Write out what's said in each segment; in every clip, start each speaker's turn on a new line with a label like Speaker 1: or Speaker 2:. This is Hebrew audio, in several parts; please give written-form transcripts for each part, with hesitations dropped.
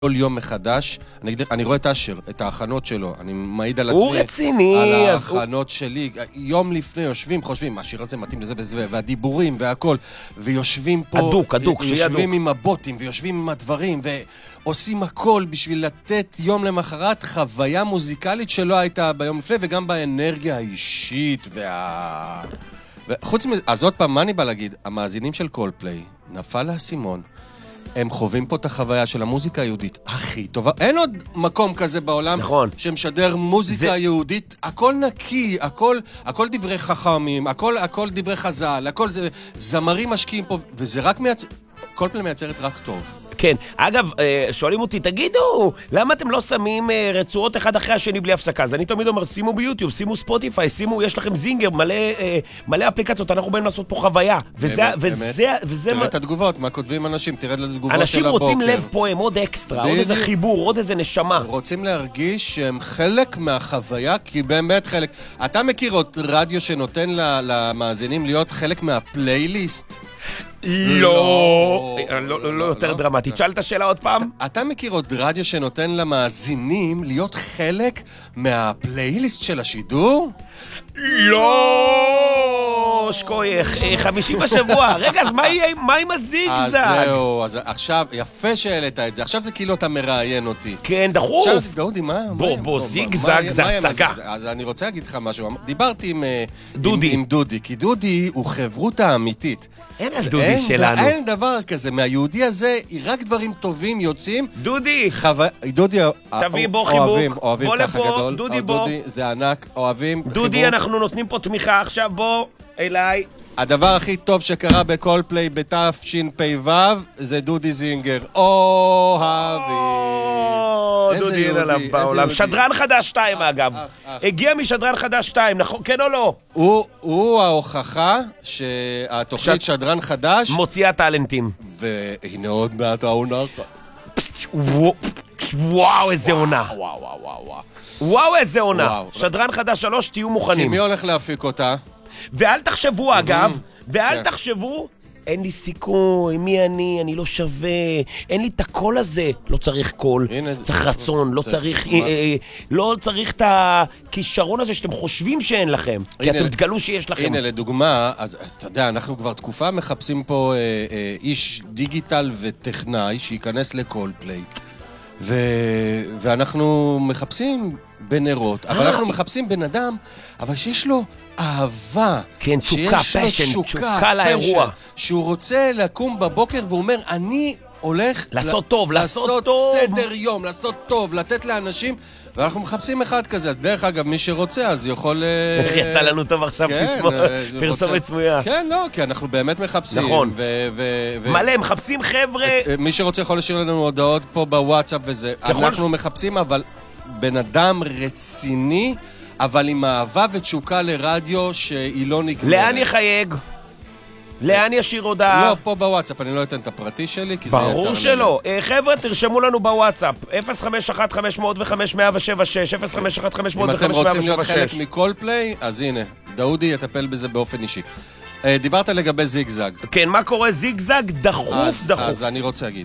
Speaker 1: כל יום מחדש, אני רואה את אשר, את ההכנות שלו, אני מעיד על עצמי.
Speaker 2: הוא רציני.
Speaker 1: על ההכנות שלי. יום לפני יושבים, חושבים, השיר הזה מתאים לזה וזה, והדיבורים והכל, ויושבים פה.
Speaker 2: הדוק,
Speaker 1: יושבים עם הבוטים, ויושבים עם הדברים, ועושים הכל בשביל לתת יום למחרת חוויה מוזיקלית שלא הייתה ביום לפני, וגם באנרגיה האישית וחוץ מזה, אז עוד פעם, מה אני בא להגיד? המאזינים של קולפליי, נפל האסימון, הם חווים פה את החוויה של המוזיקה היהודית הכי טובה. אין עוד מקום כזה בעולם
Speaker 2: נכון.
Speaker 1: שמשדר מוזיקה יהודית. הכל נקי, הכל דברי חכמים, הכל דברי חז"ל, הכל זה זמרים משקיעים פה, וזה רק קולפליי מייצרת רק טוב.
Speaker 2: כן, אגב, שואלים אותי, תגידו, למה אתם לא שמים רצועות אחד אחרי השני בלי הפסקה? אז אני תמיד אומר, שימו ביוטיוב, שימו ספוטיפיי, יש לכם זינגר, מלא אפליקציות, אנחנו באים לעשות פה חוויה.
Speaker 1: תראה את התגובות, מה כותבים אנשים, תראה את התגובות של הבוקר.
Speaker 2: אנשים רוצים לב פועם, עוד אקסטרה, עוד איזה חיבור, עוד איזה נשמה.
Speaker 1: רוצים להרגיש שהם חלק מהחוויה, כי באמת חלק. אתה מכיר עוד רדיו שנותן למאזינים להיות חלק מהפלייליסט?
Speaker 2: לא יותר דרמטית. שאל את השאלה עוד פעם?
Speaker 1: אתה מכיר עוד רדיו שנותן למאזינים להיות חלק מהפלייליסט של השידור?
Speaker 2: לא! שקוייך, 50 בשבוע. רגע, אז מה עם הזיגזג?
Speaker 1: אז זהו, אז עכשיו, יפה שהעלית את זה. עכשיו זה כאילו אתה מראיין אותי.
Speaker 2: כן, דחוף.
Speaker 1: שאל אותי, דודי, מה?
Speaker 2: בוא, זיגזג זה הצגה.
Speaker 1: אז אני רוצה להגיד לך משהו. דיברתי עם
Speaker 2: דודי.
Speaker 1: כי דודי הוא חברותה אמיתית.
Speaker 2: אין על דודי שלנו.
Speaker 1: אין דבר כזה. מהיהודי הזה, רק דברים טובים יוצאים.
Speaker 2: דודי.
Speaker 1: דודי,
Speaker 2: תביא בו חיבוק.
Speaker 1: אוהבים ככה גדול.
Speaker 2: דודי בו.
Speaker 1: דודי, זה ענק, אוהבים.
Speaker 2: דודי, אנחנו נותנים פה תמיכה עכשיו, בוא אליי.
Speaker 1: הדבר הכי טוב שקרה בקולפליי בתשפ"ו זה דודי זינגר. אוהבים.
Speaker 2: דודי אין עליו בעולם. שדרן חדש 2 אגב. הגיע משדרן חדש 2, נכון? כן או לא?
Speaker 1: הוא ההוכחה שהתוכנית שדרן חדש
Speaker 2: מוציאה טלנטים.
Speaker 1: והנה עוד מעט העונה.
Speaker 2: וואו, איזה עונה. וואו, איזה עונה. שדרן חדש 3, תהיו מוכנים.
Speaker 1: כי מי הולך להפיק אותה?
Speaker 2: ואל תחשבו אגב, ואל תחשבו, אין לי סיכוי, מי אני לא שווה, אין לי את הקול הזה. לא צריך קול, צריך רצון, לא צריך את הכישרון הזה שאתם חושבים שאין לכם, כי אתם תגלו שיש לכם.
Speaker 1: הנה, לדוגמה, אז אתה יודע, אנחנו כבר תקופה מחפשים פה איש דיגיטל וטכנאי שייכנס לקולפליי, ואנחנו מחפשים בנרות, אבל אנחנו מחפשים בן אדם, אבל שיש לו אהבה.
Speaker 2: כן, תשוקה לאירוע.
Speaker 1: שהוא רוצה לקום בבוקר והוא אומר, אני הולך
Speaker 2: לעשות טוב,
Speaker 1: לעשות סדר יום, לעשות טוב, לתת לאנשים, ואנחנו מחפשים אחד כזה. אז דרך אגב, מי שרוצה, אז יכול...
Speaker 2: יצא לנו טוב עכשיו פרסומת סמויה.
Speaker 1: כן, לא, כי אנחנו באמת מחפשים.
Speaker 2: נכון. מלא, מחפשים חבר'ה.
Speaker 1: מי שרוצה יכול לשאיר לנו הודעות פה בוואטסאפ וזה. אנחנו מחפשים, אבל בן אדם רציני, אבל עם אהבה ותשוקה לרדיו שהיא לא נגמרת.
Speaker 2: לאן יחייג? לאן ישיר הודעה?
Speaker 1: לא, פה בוואטסאפ, אני לא אתן את הפרטי שלי, כי זה יותר...
Speaker 2: ברור שלא. חבר'ה, תרשמו לנו בוואטסאפ. 051-505-176, 051-505-176.
Speaker 1: אם אתם רוצים להיות חלק מקולפליי, אז הנה, דודי יטפל בזה באופן אישי. דיברת לגבי זיגזג.
Speaker 2: כן, מה קורה? זיגזג דחוף.
Speaker 1: אז אני רוצה להגיד.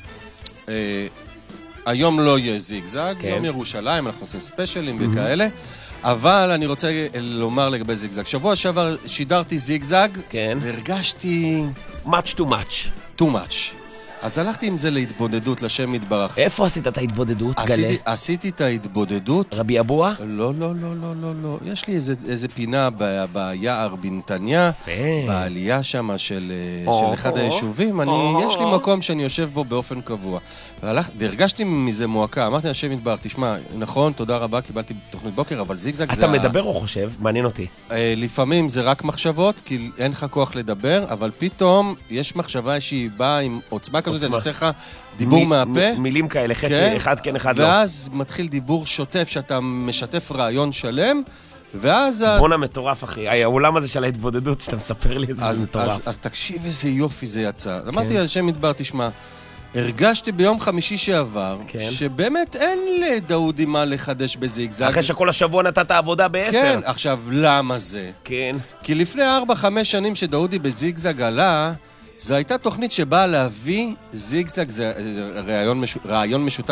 Speaker 1: היום לא יהיה זיגזג, יום ירושלים, אנחנו עושים ספיישלים וכאלה. אבל אני רוצה לומר לגבי זיגזג. שבוע שעבר שידרתי זיגזג, והרגשתי...
Speaker 2: much too much.
Speaker 1: too much. אז הלכתי עם זה להתבודדות, לשם יתברך.
Speaker 2: איפה עשית את ההתבודדות, גלה?
Speaker 1: עשיתי את ההתבודדות.
Speaker 2: רבי אבוה?
Speaker 1: לא. יש לי איזה פינה ביער בנתניה, בעלייה שם של אחד היישובים. יש לי מקום שאני יושב בו באופן קבוע. והרגשתי מזה מועקה. אמרתי לשם יתברך, תשמע, נכון, תודה רבה, קיבלתי תוכנית בוקר, אבל זיגזג זה...
Speaker 2: אתה מדבר או חושב? מעניין אותי.
Speaker 1: לפעמים זה רק מחשבות, כי אין לך כוח לדבר, אבל פתאום יש מחשבה שהיא באה עם עוצמה כזאת, אז יוצא לך דיבור מהפה.
Speaker 2: מילים כאלה, חצי, אחד כן, אחד לא.
Speaker 1: ואז מתחיל דיבור שוטף, שאתה משתף רעיון שלם, ואז...
Speaker 2: בונה מטורף, אחי. העולם הזה של ההתבודדות, שאתה מספר לי איזה מטורף.
Speaker 1: אז תקשיב איזה יופי זה יצא. אמרתי על שם מדבר, תשמע, הרגשתי ביום חמישי שעבר, שבאמת אין לדודי מה לחדש בזיגזג.
Speaker 2: אחרי שכל השבוע נתת עבודה ב10.
Speaker 1: כן, עכשיו, למה זה?
Speaker 2: כן.
Speaker 1: כי לפני 4-5 שנים שדודי בזיגזג עלה, זו הייתה תוכנית שבאה להביא זיגזג, זה רעיון משותף